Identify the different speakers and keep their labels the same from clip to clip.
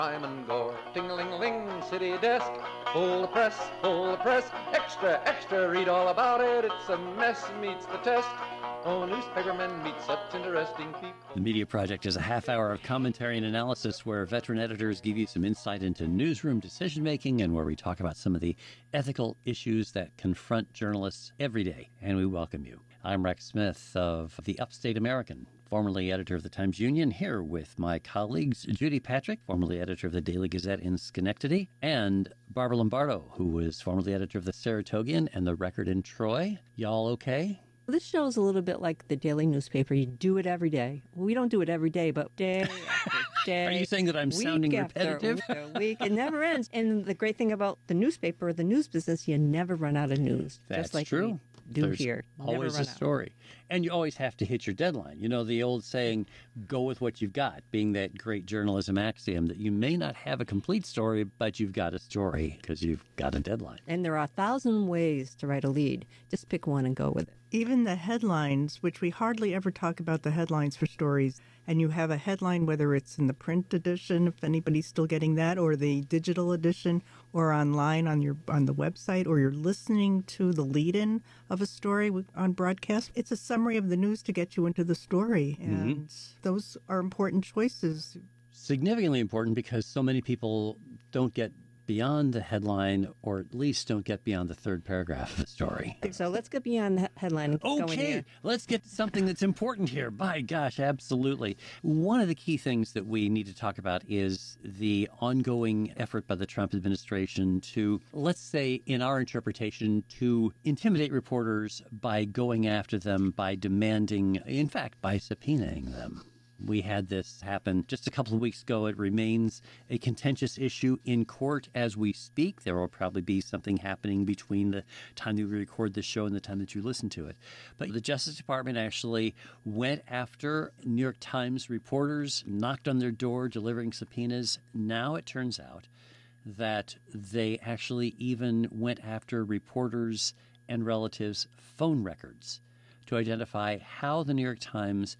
Speaker 1: Simon Gore, ting-a-ling-a-ling, city desk, full of press, extra, extra, read all about it, it's a mess, meets the test. Oh, newspapermen meet such interesting people.
Speaker 2: The Media Project is a half hour of commentary and analysis where veteran editors give you some insight into newsroom decision-making and where we talk about some of the ethical issues that confront journalists every day. And we welcome you. I'm Rex Smith of the Upstate American, formerly editor of the Times-Union, here with my colleagues Judy Patrick, formerly editor of the Daily Gazette in Schenectady, and Barbara Lombardo, who was formerly editor of the Saratogian and the Record in Troy. Y'all okay?
Speaker 3: This show is a little bit like the daily newspaper. You do it every day. We don't do it every day, but day after day.
Speaker 2: Are you saying that I'm sounding repetitive?
Speaker 3: Week after week. It never ends. And the great thing about the newspaper, the news business, you never run out of news.
Speaker 2: That's
Speaker 3: just like
Speaker 2: true.
Speaker 3: There's here.
Speaker 2: Always a story. And you always have to hit your deadline. You know, the old saying, go with what you've got, being that great journalism axiom that you may not have a complete story, but you've got a story because you've got a deadline.
Speaker 3: And there are 1,000 ways to write a lead. Just pick one and go with it.
Speaker 4: Even the headlines, which we hardly ever talk about the headlines for stories, and you have a headline, whether it's in the print edition, if anybody's still getting that, or the digital edition, or online on the website, or you're listening to the lead-in of a story on broadcast. It's a summary of the news to get you into the story, and those are important choices.
Speaker 2: Significantly important because so many people don't get beyond the headline, or at least don't get beyond the third paragraph of the story.
Speaker 3: So let's get beyond the headline.
Speaker 2: Okay, let's get to something that's important here. By gosh, absolutely. One of the key things that we need to talk about is the ongoing effort by the Trump administration to, let's say, in our interpretation, to intimidate reporters by going after them, by demanding, in fact, by subpoenaing them. We had this happen just a couple of weeks ago. It remains a contentious issue in court as we speak. There will probably be something happening between the time that we record this show and the time that you listen to it. But the Justice Department actually went after New York Times reporters, knocked on their door, delivering subpoenas. Now it turns out that they actually even went after reporters and relatives' phone records to identify how the New York Times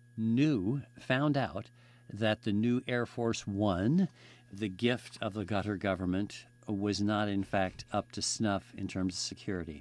Speaker 2: found out that the new Air Force One, the gift of the Qatar government, was not in fact up to snuff in terms of security.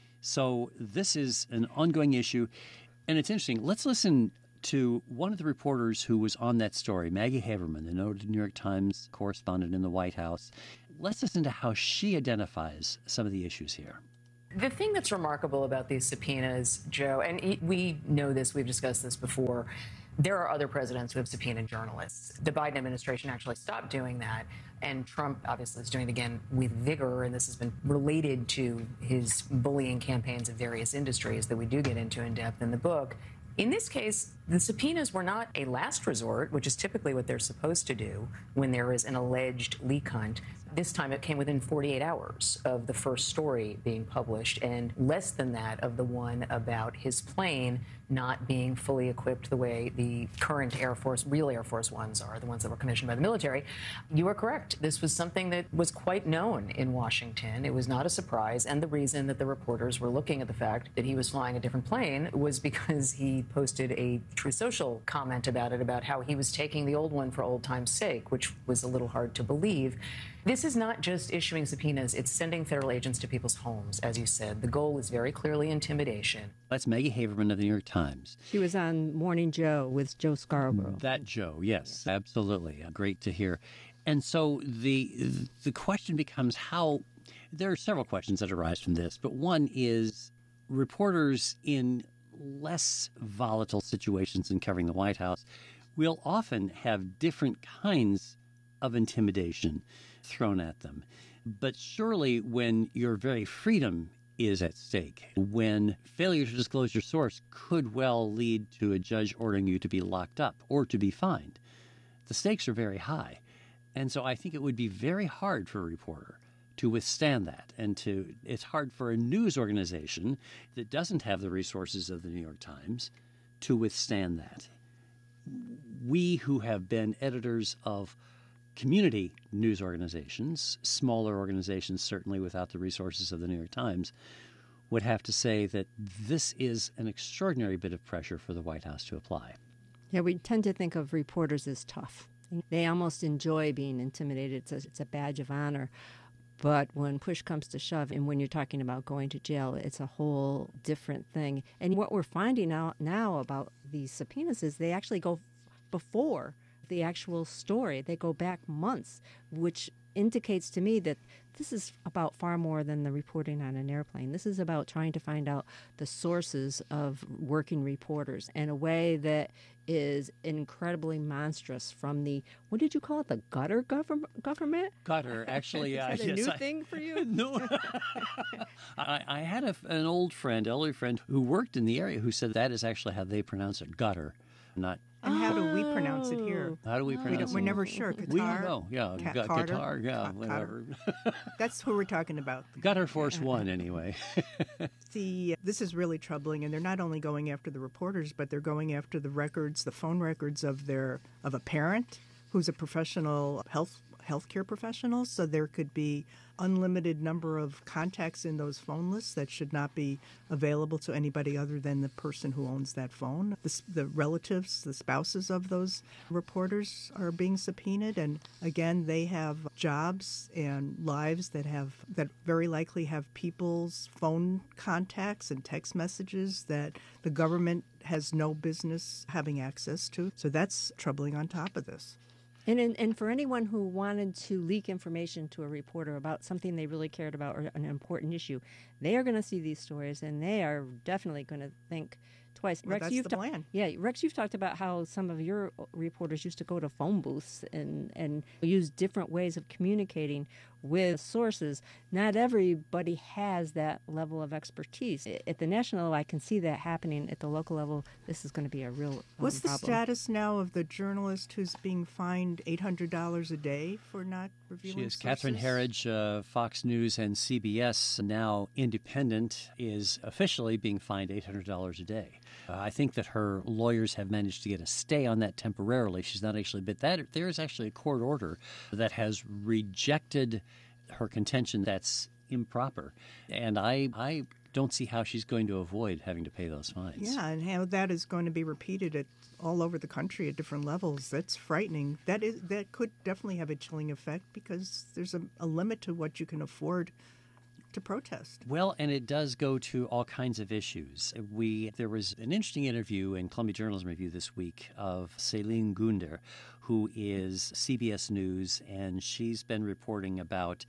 Speaker 2: So this is an ongoing issue, and it's interesting. Let's listen to one of the reporters who was on that story, Maggie Haberman, the noted New York Times correspondent in the White House. Let's listen to how she identifies some of the issues here.
Speaker 5: The thing that's remarkable about these subpoenas, Joe, and we know this, we've discussed this before, there are other presidents who have subpoenaed journalists. The Biden administration actually stopped doing that, and Trump obviously is doing it again with vigor, and this has been related to his bullying campaigns of various industries that we do get into in depth in the book. In this case, the subpoenas were not a last resort, which is typically what they're supposed to do when there is an alleged leak hunt. This time it came within 48 hours of the first story being published and less than that of the one about his plane not being fully equipped the way the current real Air Force Ones are, the ones that were commissioned by the military. You are correct. This was something that was quite known in Washington. It was not a surprise. And the reason that the reporters were looking at the fact that he was flying a different plane was because he posted a Truth Social comment about it, about how he was taking the old one for old time's sake, which was a little hard to believe. This is not just issuing subpoenas. It's sending federal agents to people's homes, as you said. The goal is very clearly intimidation.
Speaker 2: That's Maggie Haberman of the New York Times.
Speaker 3: She was on Morning Joe with Joe Scarborough.
Speaker 2: That Joe, yes, absolutely. Great to hear. And so the question becomes how – there are several questions that arise from this, but one is reporters in less volatile situations than covering the White House will often have different kinds of intimidation thrown at them. But surely when your very freedom is at stake, when failure to disclose your source could well lead to a judge ordering you to be locked up or to be fined, the stakes are very high. And so I think it would be very hard for a reporter to withstand that. And it's hard for a news organization that doesn't have the resources of the New York Times to withstand that. We who have been editors of community news organizations, smaller organizations certainly without the resources of the New York Times, would have to say that this is an extraordinary bit of pressure for the White House to apply.
Speaker 3: Yeah, we tend to think of reporters as tough. They almost enjoy being intimidated. It's a badge of honor. But when push comes to shove, and when you're talking about going to jail, it's a whole different thing. And what we're finding out now about these subpoenas is they actually go before the actual story. They go back months, which indicates to me that this is about far more than the reporting on an airplane. This is about trying to find out the sources of working reporters in a way that is incredibly monstrous from the, what did you call it, the gutter government?
Speaker 2: Gutter, actually.
Speaker 3: Is that a new thing for you?
Speaker 2: No. I had an old friend, elderly friend, who worked in the area who said that is actually how they pronounce it, gutter, not.
Speaker 4: And how do we pronounce it here?
Speaker 2: How do we pronounce it?
Speaker 4: We're never sure. Qatar,
Speaker 2: We don't know. Yeah,
Speaker 4: Carter,
Speaker 2: guitar, yeah, whatever.
Speaker 4: That's who we're talking about.
Speaker 2: Gutter Force One, anyway.
Speaker 4: See, this is really troubling, and they're not only going after the reporters, but they're going after the records, the phone records of a parent who's a professional healthcare professional. So there could be unlimited number of contacts in those phone lists that should not be available to anybody other than the person who owns that phone. The relatives, the spouses of those reporters are being subpoenaed, and again, they have jobs and lives that very likely have people's phone contacts and text messages that the government has no business having access to. So that's troubling on top of this.
Speaker 3: And for anyone who wanted to leak information to a reporter about something they really cared about or an important issue, they are going to see these stories, and they are definitely going to think twice.
Speaker 4: Well,
Speaker 3: Rex,
Speaker 4: that's the plan.
Speaker 3: Yeah, Rex, you've talked about how some of your reporters used to go to phone booths and use different ways of communicating with sources. Not everybody has that level of expertise. At the national level, I can see that happening. At the local level, this is going to be a real
Speaker 4: What's the
Speaker 3: problem.
Speaker 4: status now of the journalist who's being fined $800 a day for not revealing
Speaker 2: She is
Speaker 4: sources?
Speaker 2: Catherine Herridge, Fox News and CBS, now independent, is officially being fined $800 a day. I think that her lawyers have managed to get a stay on that temporarily. She's not actually, but there is actually a court order that has rejected her contention that's improper. And I don't see how she's going to avoid having to pay those fines.
Speaker 4: Yeah, and how that is going to be repeated all over the country at different levels. That's frightening. That could definitely have a chilling effect because there's a limit to what you can afford to protest.
Speaker 2: Well, and it does go to all kinds of issues. There was an interesting interview in Columbia Journalism Review this week of Celine Gunder, who is CBS News, and she's been reporting about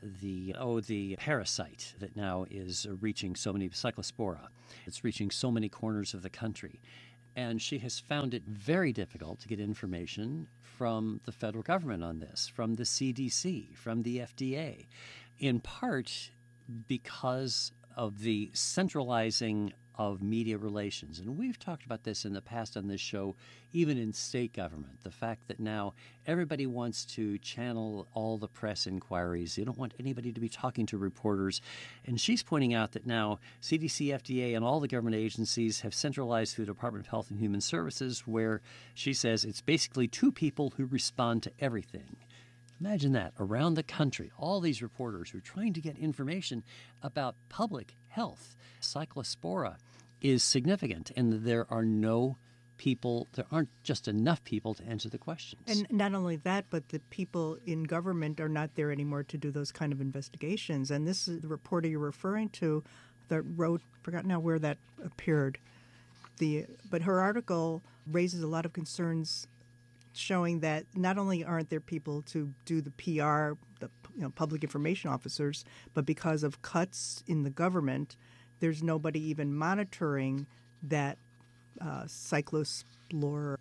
Speaker 2: the parasite that now is reaching so many, Cyclospora. It's reaching so many corners of the country. And she has found it very difficult to get information from the federal government on this, from the CDC, from the FDA, in part because of the centralizing of media relations. And we've talked about this in the past on this show, even in state government, the fact that now everybody wants to channel all the press inquiries. They don't want anybody to be talking to reporters. And she's pointing out that now CDC, FDA, and all the government agencies have centralized through the Department of Health and Human Services, where she says it's basically two people who respond to everything. Imagine that, around the country, all these reporters who are trying to get information about public health. Cyclospora is significant, and there aren't just enough people to answer the questions.
Speaker 4: And not only that, but the people in government are not there anymore to do those kind of investigations. And this is the reporter you're referring to that wrote, forgot now where that appeared, but her article raises a lot of concerns showing that not only aren't there people to do the PR, the public information officers, but because of cuts in the government, there's nobody even monitoring that Cyclospora.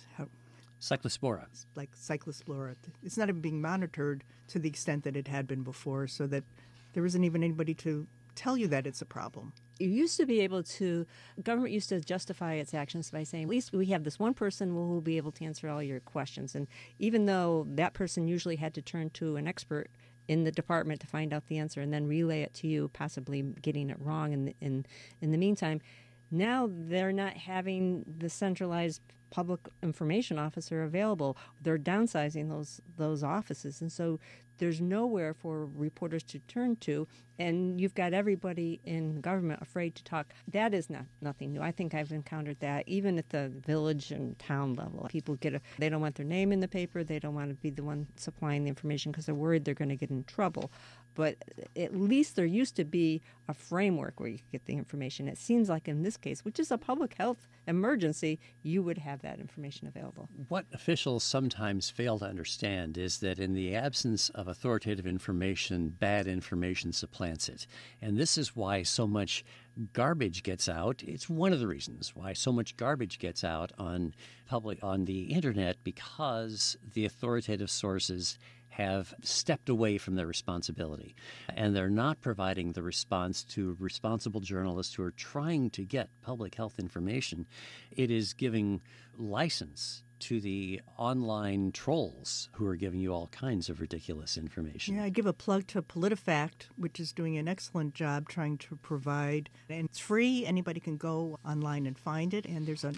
Speaker 4: Like Cyclospora. It's not even being monitored to the extent that it had been before, so that there isn't even anybody to tell you that it's a problem.
Speaker 3: You used to be able to, government used to justify its actions by saying, at least we have this one person who will be able to answer all your questions. And even though that person usually had to turn to an expert in the department to find out the answer and then relay it to you, possibly getting it wrong in the meantime, now they're not having the centralized public information officer available. They're downsizing those offices, and so there's nowhere for reporters to turn to, and you've got everybody in government afraid to talk. That is nothing new. I think I've encountered that even at the village and town level. People they don't want their name in the paper. They don't want to be the one supplying the information because they're worried they're going to get in trouble. But at least there used to be a framework where you could get the information. It seems like in this case, which is a public health emergency, you would have that information available.
Speaker 2: What officials sometimes fail to understand is that in the absence of authoritative information, bad information supplants it. And this is why so much garbage gets out. It's one of the reasons why so much garbage gets out on the internet, because the authoritative sources have stepped away from their responsibility, and they're not providing the response to responsible journalists who are trying to get public health information. It is giving license to the online trolls who are giving you all kinds of ridiculous information.
Speaker 4: Yeah, I give a plug to PolitiFact, which is doing an excellent job trying to provide, and it's free. Anybody can go online and find it, and there's a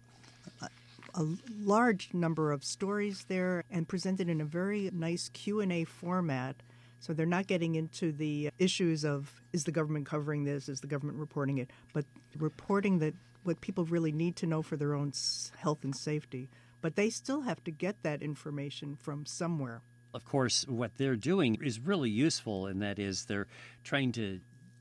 Speaker 4: large number of stories there and presented in a very nice Q&A format. So they're not getting into the issues of, is the government covering this, is the government reporting it, but reporting that what people really need to know for their own health and safety. But they still have to get that information from somewhere.
Speaker 2: Of course, what they're doing is really useful, and that is they're trying to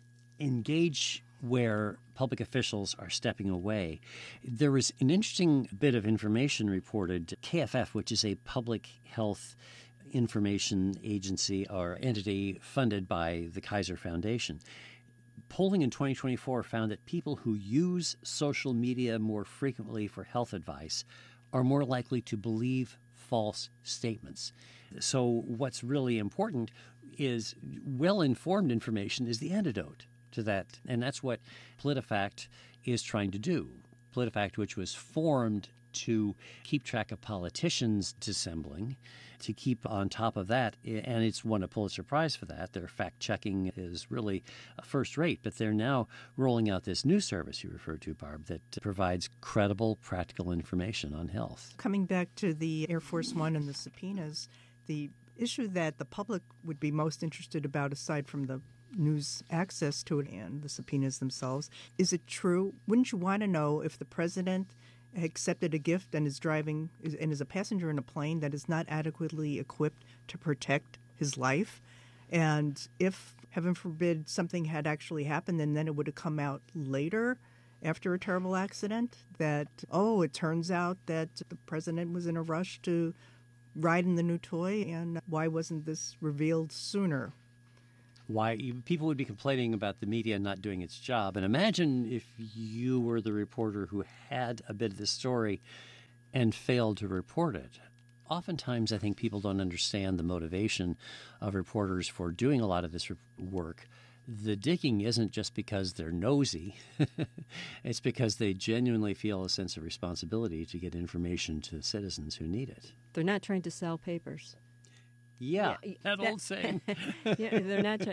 Speaker 2: engage where public officials are stepping away. There was an interesting bit of information reported. KFF, which is a public health information agency or entity funded by the Kaiser Foundation, polling in 2024 found that people who use social media more frequently for health advice are more likely to believe false statements. So what's really important is well-informed information is the antidote to that, and that's what PolitiFact is trying to do. PolitiFact, which was formed to keep track of politicians dissembling, to keep on top of that, and it's won a Pulitzer Prize for that. Their fact-checking is really first-rate, but they're now rolling out this new service you referred to, Barb, that provides credible, practical information on health.
Speaker 4: Coming back to the Air Force One and the subpoenas, the issue that the public would be most interested about, aside from the news access to it and the subpoenas themselves, is it true? Wouldn't you want to know if the president accepted a gift and is a passenger in a plane that is not adequately equipped to protect his life? And if, heaven forbid, something had actually happened and then it would have come out later after a terrible accident that, it turns out that the president was in a rush to ride in the new toy, and why wasn't this revealed sooner?
Speaker 2: Why people would be complaining about the media not doing its job. And imagine if you were the reporter who had a bit of the story and failed to report it. Oftentimes, I think people don't understand the motivation of reporters for doing a lot of this work. The digging isn't just because they're nosy. It's because they genuinely feel a sense of responsibility to get information to the citizens who need it.
Speaker 3: They're not trying to sell papers.
Speaker 2: Yeah, that old saying.
Speaker 3: Yeah, they're not.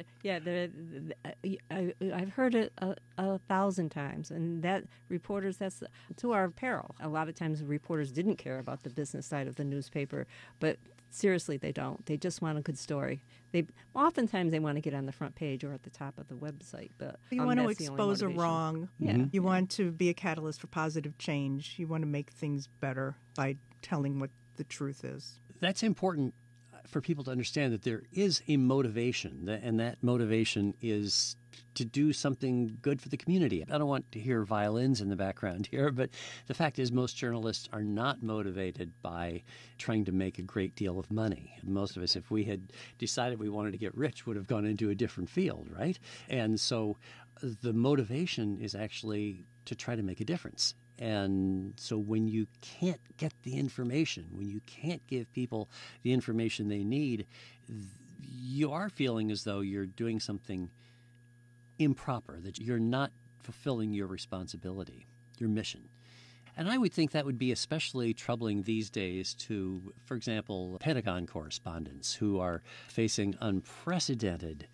Speaker 3: I've heard it a 1,000 times, and that reporters, that's to our peril. A lot of times, reporters didn't care about the business side of the newspaper, but seriously, they don't. They just want a good story. Oftentimes they want to get on the front page or at the top of the website. But
Speaker 4: you want to expose a wrong.
Speaker 3: Yeah.
Speaker 4: You want to be a catalyst for positive change. You want to make things better by telling what the truth is.
Speaker 2: That's important for people to understand, that there is a motivation, and that motivation is to do something good for the community. I don't want to hear violins in the background here, but the fact is most journalists are not motivated by trying to make a great deal of money. Most of us, if we had decided we wanted to get rich, would have gone into a different field, right? And so the motivation is actually to try to make a difference. And so when you can't get the information, when you can't give people the information they need, you are feeling as though you're doing something improper, that you're not fulfilling your responsibility, your mission. And I would think that would be especially troubling these days to, for example, Pentagon correspondents who are facing unprecedented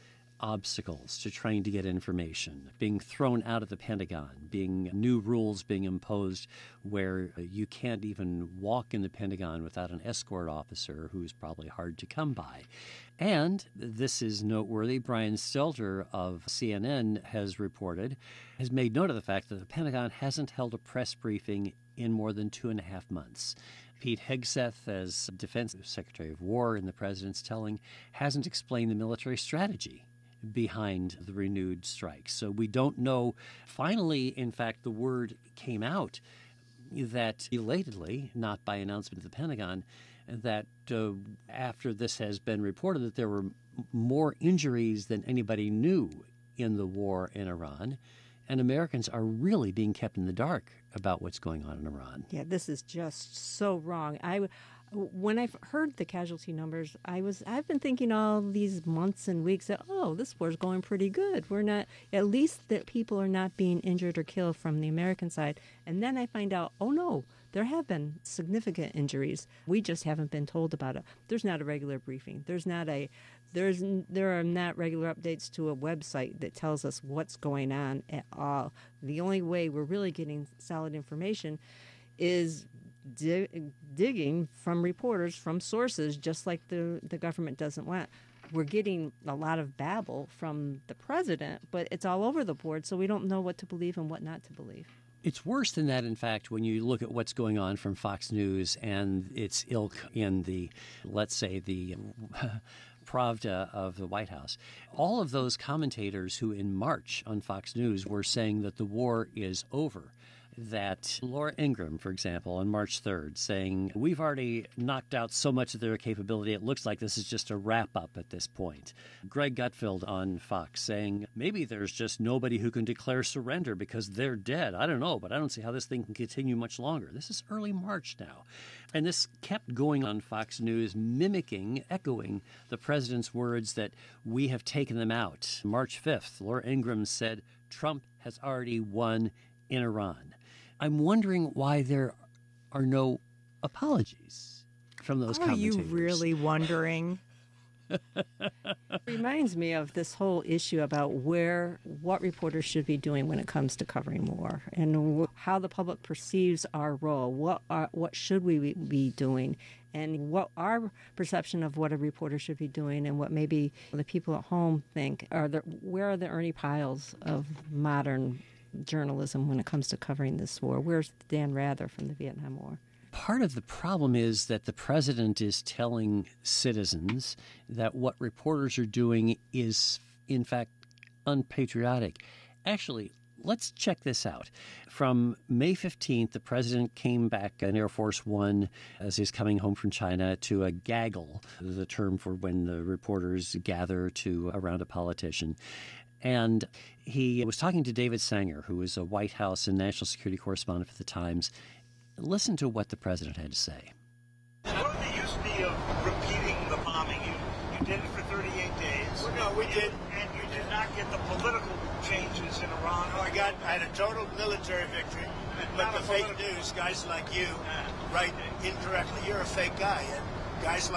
Speaker 2: obstacles to trying to get information, being thrown out of the Pentagon, being new rules being imposed where you can't even walk in the Pentagon without an escort officer who's probably hard to come by. And this is noteworthy. Brian Stelter of CNN has made note of the fact that the Pentagon hasn't held a press briefing in more than 2.5 months. Pete Hegseth, as Defense Secretary of War in the president's telling, hasn't explained the military strategy behind the renewed strike. So we don't know. Finally, in fact, the word came out that belatedly, not by announcement of the Pentagon, that after this has been reported that there were more injuries than anybody knew in the war in Iran, and Americans are really being kept in the dark about what's going on in Iran.
Speaker 3: Yeah, this is just so wrong. When I heard the casualty numbers, I've been thinking all these months and weeks that, this war's going pretty good. We're not, at least that people are not being injured or killed from the American side. And then I find out, no, there have been significant injuries. We just haven't been told about it. There's not a regular briefing. There are not regular updates to a website that tells us what's going on at all. The only way we're really getting solid information is digging from reporters, from sources, just like the government doesn't want. We're getting a lot of babble from the president, but it's all over the board, so we don't know what to believe and what not to believe.
Speaker 2: It's worse than that, in fact, when you look at what's going on from Fox News and its ilk in the, let's say, the Pravda of the White House. All of those commentators who in March on Fox News were saying that the war is over, that Laura Ingraham, for example, on March 3rd, saying, we've already knocked out so much of their capability, it looks like this is just a wrap-up at this point. Greg Gutfeld on Fox saying, maybe there's just nobody who can declare surrender because they're dead. I don't know, but I don't see how this thing can continue much longer. This is early March now. And this kept going on Fox News, echoing the president's words that we have taken them out. March 5th, Laura Ingraham said, Trump has already won in Iran. I'm wondering why there are no apologies from those commentators.
Speaker 4: Are you really wondering?
Speaker 3: Reminds me of this whole issue about what reporters should be doing when it comes to covering war and how the public perceives our role. What should we be doing, and what our perception of what a reporter should be doing, and what maybe the people at home think. Where are the Ernie Piles of modern journalism when it comes to covering this war? Where's Dan Rather from the Vietnam War?
Speaker 2: Part of the problem is that the president is telling citizens that what reporters are doing is, in fact, unpatriotic. Actually, let's check this out. From May 15th, the president came back on Air Force One as he's coming home from China to a gaggle, the term for when the reporters gather around a politician. And he was talking to David Sanger, who was a White House and national security correspondent for the Times. Listen to what the president had to say.
Speaker 6: What the use be of repeating the bombing? You did it for 38 days.
Speaker 7: Well, no, we did.
Speaker 6: And you did not get the political changes in Iran.
Speaker 7: No, I had a total military victory. But the fake news, guys like you write incorrectly. You're a fake guy. And guys like